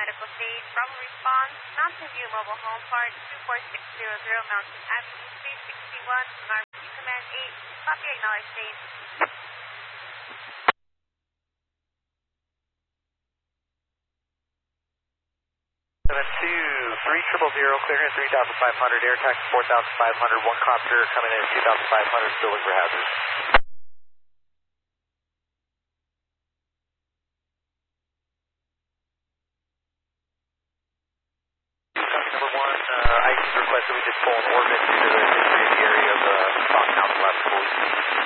medical stage. Bravo response, Mountain View Mobile Home Park, 24600 Mountain Avenue, 361, Emergency Command 8. Copy, acknowledge stage. 72300, clearing at 3,500, air taxi 4,500, one copter coming in at 2,500, still looking for hazards. Number one, IC request that we just pull an orbit due to the history of the area of the Fox Mountain left fully.